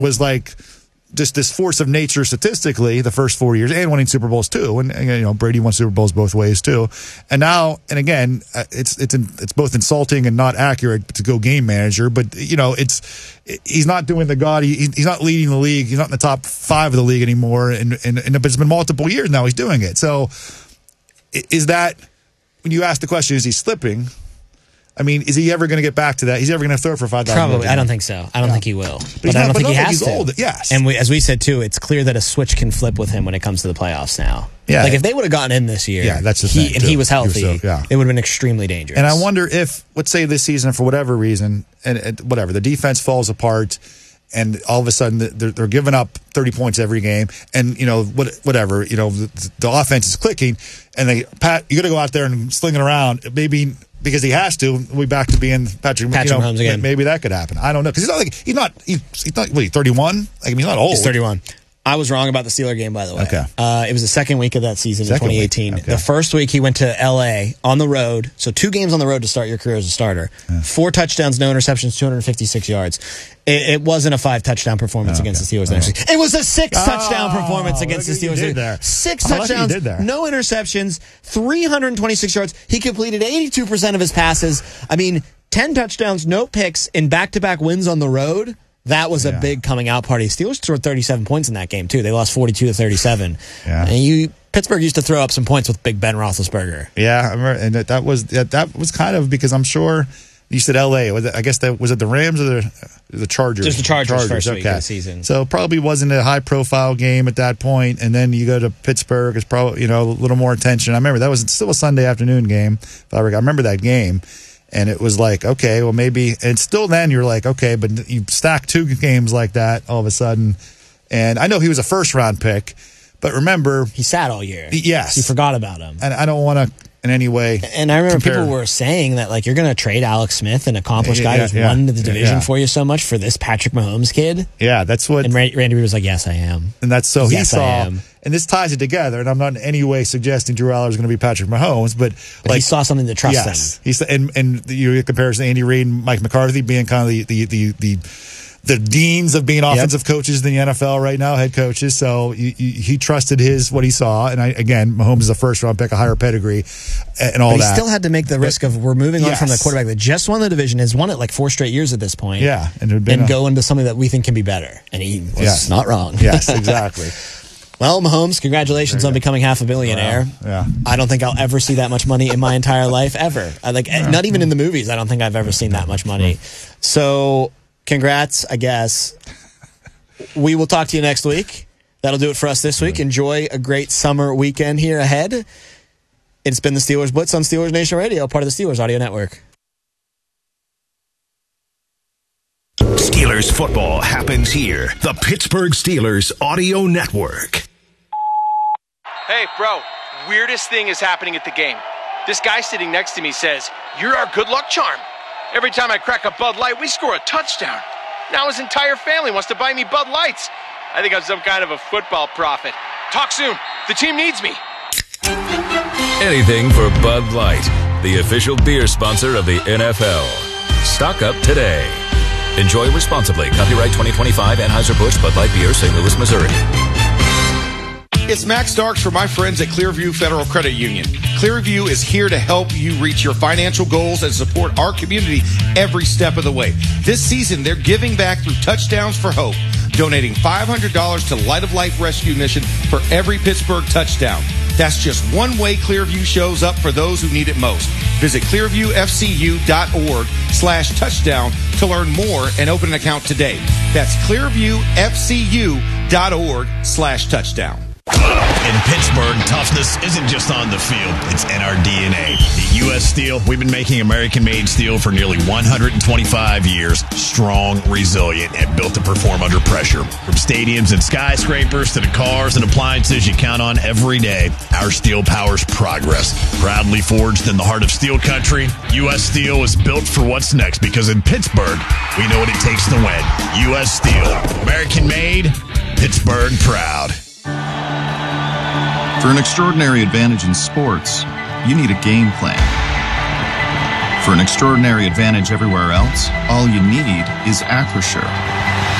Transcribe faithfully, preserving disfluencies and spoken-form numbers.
was like just this force of nature statistically the first four years, and winning Super Bowls too. And, and you know, Brady won Super Bowls both ways too. And now, and again, it's it's it's both insulting and not accurate to go game manager. But you know, it's he's not doing the God. He, he's not leading the league. He's not in the top five of the league anymore. And and, and it's been multiple years now he's doing it. So is that, when you ask the question, is he slipping? I mean, is he ever going to get back to that? He's ever going to throw for five thousand? Probably. I don't think so. I don't yeah. think he will. But, but I don't not, think he like has he's to. Old. Yes. And we, as we said, too, it's clear that a switch can flip with him when it comes to the playoffs now. Yeah. Like, if they would have gotten in this year, yeah, that's the he, thing, and too. he was healthy, He was so, yeah. it would have been extremely dangerous. And I wonder if, let's say this season, for whatever reason, and, and whatever, the defense falls apart, and all of a sudden they're, they're giving up thirty points every game, and you know what, whatever, you know the, the offense is clicking, and they Pat, you got to go out there and sling it around, maybe because he has to. We'll be back to being Patrick, Patrick you know, Mahomes again. Maybe that could happen. I don't know, because he's not like he's not he's, he's not what, thirty-one. Like, I mean, he's not old. He's thirty-one. I was wrong about the Steeler game, by the way. Okay. Uh, it was the second week of that season Second in twenty eighteen. week. Okay. The first week he went to L A on the road. So two games on the road to start your career as a starter. Yeah. Four touchdowns, no interceptions, two hundred fifty-six yards. It, it wasn't a five-touchdown performance oh, against okay. the Steelers. Oh. Next week. It was a six-touchdown oh, performance against the Steelers. Did there. Six I touchdowns, did there. no interceptions, three hundred twenty-six yards. He completed eighty-two percent of his passes. I mean, ten touchdowns, no picks in back-to-back wins on the road. That was a yeah. big coming out party. Steelers scored thirty-seven points in that game, too. They lost forty-two to thirty-seven. Yeah. And you, Pittsburgh used to throw up some points with Big Ben Roethlisberger. Yeah, I remember, and that, that was that, that was kind of because I'm sure you said L A. Was it, I guess that was it the Rams or the the Chargers? Just the Chargers, Chargers first okay. week of the season. So probably wasn't a high profile game at that point, and then you go to Pittsburgh. It's probably, you know, a little more attention. I remember that was still a Sunday afternoon game. If I remember that game. And it was like, okay, well, maybe, and still then you're like, okay, but you stack two games like that all of a sudden. And I know he was a first round pick, but remember. He sat all year. Yes. You forgot about him. And I don't want to in any way. And I remember compare. people were saying that, like, you're going to trade Alex Smith, an accomplished guy yeah, who's yeah, won the division yeah. for you so much, for this Patrick Mahomes kid. Yeah, that's what. And Randy Reed was like, yes, I am. And that's so yes, he saw. I am. And this ties it together. And I'm not in any way suggesting Drew Aller is going to be Patrick Mahomes, but, but like, he saw something to trust yes, him. He's and and you comparison to Andy Reid and Mike McCarthy being kind of the the the. the the deans of being offensive yep. coaches in the N F L right now, head coaches. So he, he trusted his what he saw, and I, again, Mahomes is a first round pick, a higher pedigree, and all but he that. He still had to make the risk of we're moving yes. on from the quarterback that just won the division, has won it like four straight years at this point. Yeah, and, and a, go into something that we think can be better, and he was yes. not wrong. Yes, exactly. Well, Mahomes, congratulations on becoming half a billionaire. Wow. Yeah, I don't think I'll ever see that much money in my entire life ever. I, like yeah. not even in the movies. I don't think I've ever seen that much money. So. Congrats, I guess. We will talk to you next week. That'll do it for us this week. Enjoy a great summer weekend here ahead. It's been the Steelers Blitz on Steelers Nation Radio, part of the Steelers Audio Network. Steelers football happens here. The Pittsburgh Steelers Audio Network. Hey, bro, weirdest thing is happening at the game. This guy sitting next to me says, "You're our good luck charm. Every time I crack a Bud Light, we score a touchdown. Now his entire family wants to buy me Bud Lights. I think I'm some kind of a football prophet. Talk soon. The team needs me." Anything for Bud Light, the official beer sponsor of the N F L. Stock up today. Enjoy responsibly. Copyright twenty twenty-five Anheuser-Busch Bud Light Beer, Saint Louis, Missouri. It's Max Starks for my friends at Clearview Federal Credit Union. Clearview is here to help you reach your financial goals and support our community every step of the way. This season, they're giving back through Touchdowns for Hope, donating five hundred dollars to Light of Life Rescue Mission for every Pittsburgh touchdown. That's just one way Clearview shows up for those who need it most. Visit clearviewfcu.org slash touchdown to learn more and open an account today. That's clearviewfcu.org slash touchdown. In Pittsburgh, toughness isn't just on the field, it's in our D N A. At U S Steel, we've been making American-made steel for nearly one hundred twenty-five years, strong, resilient, and built to perform under pressure. From stadiums and skyscrapers to the cars and appliances you count on every day, our steel powers progress. Proudly forged in the heart of steel country, U S Steel is built for what's next because in Pittsburgh, we know what it takes to win. U S Steel, American-made, Pittsburgh proud. For an extraordinary advantage in sports, you need a game plan. For an extraordinary advantage everywhere else, all you need is Acrisure.